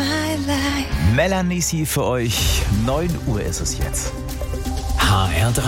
Melanie C. für euch. 9 Uhr ist es jetzt. HR3.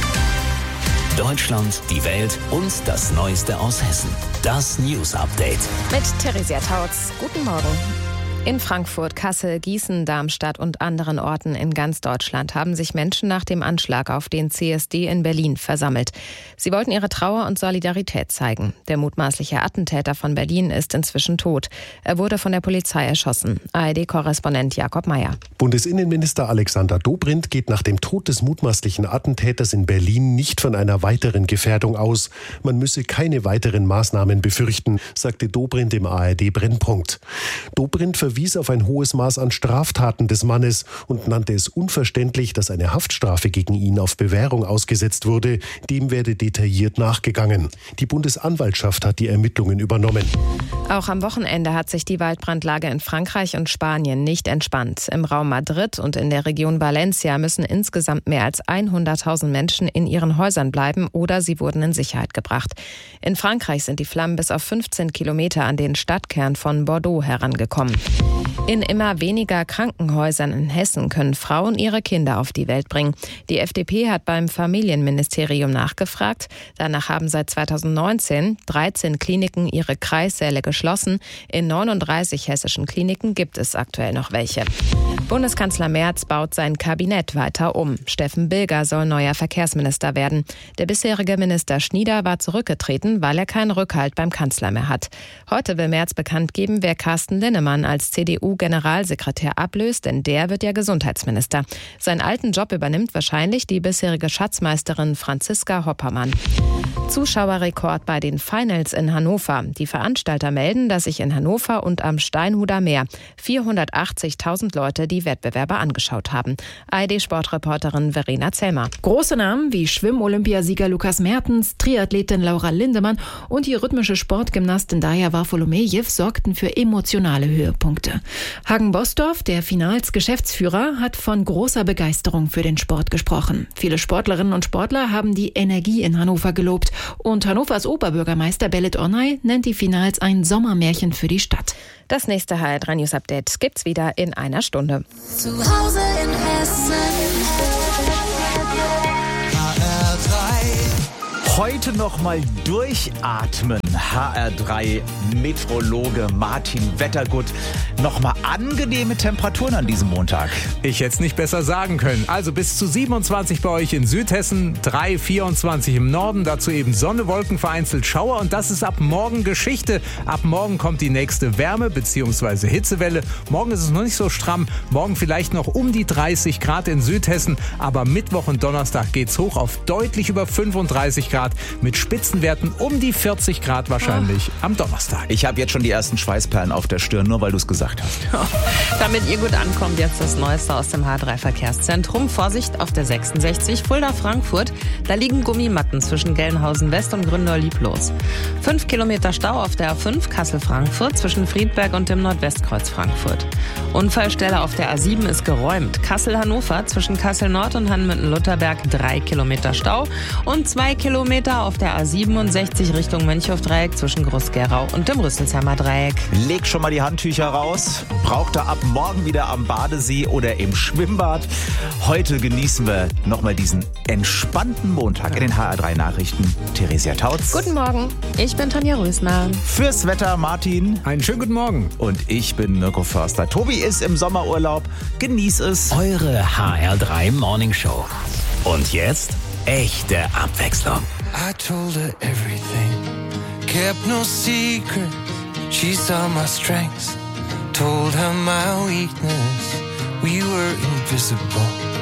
Deutschland, die Welt und das Neueste aus Hessen. Das News Update. Mit Theresia Tautz. Guten Morgen. In Frankfurt, Kassel, Gießen, Darmstadt und anderen Orten in ganz Deutschland haben sich Menschen nach dem Anschlag auf den CSD in Berlin versammelt. Sie wollten ihre Trauer und Solidarität zeigen. Der mutmaßliche Attentäter von Berlin ist inzwischen tot. Er wurde von der Polizei erschossen. ARD-Korrespondent Jakob Mayer. Bundesinnenminister Alexander Dobrindt geht nach dem Tod des mutmaßlichen Attentäters in Berlin nicht von einer weiteren Gefährdung aus. Man müsse keine weiteren Maßnahmen befürchten, sagte Dobrindt im ARD-Brennpunkt. Dobrindt verwies auf ein hohes Maß an Straftaten des Mannes und nannte es unverständlich, dass eine Haftstrafe gegen ihn auf Bewährung ausgesetzt wurde. Dem werde detailliert nachgegangen. Die Bundesanwaltschaft hat die Ermittlungen übernommen. Auch am Wochenende hat sich die Waldbrandlage in Frankreich und Spanien nicht entspannt. Im Raum Madrid und in der Region Valencia müssen insgesamt mehr als 100.000 Menschen in ihren Häusern bleiben oder sie wurden in Sicherheit gebracht. In Frankreich sind die Flammen bis auf 15 Kilometer an den Stadtkern von Bordeaux herangekommen. In immer weniger Krankenhäusern in Hessen können Frauen ihre Kinder auf die Welt bringen. Die FDP hat beim Familienministerium nachgefragt. Danach haben seit 2019 13 Kliniken ihre Kreissäle geschlossen. In 39 hessischen Kliniken gibt es aktuell noch welche. Bundeskanzler Merz baut sein Kabinett weiter um. Steffen Bilger soll neuer Verkehrsminister werden. Der bisherige Minister Schnieder war zurückgetreten, weil er keinen Rückhalt beim Kanzler mehr hat. Heute will Merz bekannt geben, wer Carsten Linnemann als CDU-Generalsekretär ablöst, denn der wird ja Gesundheitsminister. Seinen alten Job übernimmt wahrscheinlich die bisherige Schatzmeisterin Franziska Hoppermann. Zuschauerrekord bei den Finals in Hannover. Die Veranstalter melden, dass sich in Hannover und am Steinhuder Meer 480.000 Leute die Wettbewerbe angeschaut haben. ARD-Sportreporterin Verena Zellmer. Große Namen wie Schwimm-Olympiasieger Lukas Mertens, Triathletin Laura Lindemann und die rhythmische Sportgymnastin Daja Varfolomejew sorgten für emotionale Höhepunkte. Hagen Bosdorf, der Finals-Geschäftsführer, hat von großer Begeisterung für den Sport gesprochen. Viele Sportlerinnen und Sportler haben die Energie in Hannover gelobt. Und Hannovers Oberbürgermeister Belit Ornay nennt die Finals ein Sommermärchen für die Stadt. Das nächste HR3 News Update gibt's wieder in einer Stunde. Zu Hause in Hessen. Heute noch mal durchatmen. HR3 Meteorologe Martin Wettergut. Noch mal angenehme Temperaturen an diesem Montag. Ich hätte es nicht besser sagen können. Also bis zu 27 bei euch in Südhessen, 24 im Norden, dazu eben Sonne, Wolken, vereinzelt Schauer und das ist ab morgen Geschichte. Ab morgen kommt die nächste Wärme- bzw. Hitzewelle. Morgen ist es noch nicht so stramm, morgen vielleicht noch um die 30 Grad in Südhessen, aber Mittwoch und Donnerstag geht's hoch auf deutlich über 35 Grad mit Spitzenwerten um die 40 Grad wahrscheinlich am Donnerstag. Ich habe jetzt schon die ersten Schweißperlen auf der Stirn, nur weil du es gesagt hast. Damit ihr gut ankommt, jetzt das Neueste aus dem H3-Verkehrszentrum. Vorsicht auf der 66 Fulda-Frankfurt. Da liegen Gummimatten zwischen Gelnhausen West und Gründoll-Lieblos. 5 Kilometer Stau auf der A5 Kassel-Frankfurt zwischen Friedberg und dem Nordwestkreuz Frankfurt. Unfallstelle auf der A7 ist geräumt. Kassel-Hannover zwischen Kassel-Nord und Hanmünden-Lutherberg 3 Kilometer Stau und 2 Kilometer auf der A67 Richtung Mönchhof-Dreieck zwischen Groß-Gerau und dem Rüsselsheimer Dreieck. Leg schon mal die Handtücher raus. Braucht ihr ab morgen wieder am Badesee oder im Schwimmbad. Heute genießen wir nochmal diesen entspannten Montag in den HR3 Nachrichten. Theresia Tautz. Guten Morgen, ich bin Tanja Rösner. Fürs Wetter Martin. Einen schönen guten Morgen. Und ich bin Mirko Förster. Tobi ist im Sommerurlaub. Genieß es. Eure HR3 Morning Show. Und jetzt echte Abwechslung. I told her everything, kept no secret. She saw my strengths, told her my weakness. We were invisible.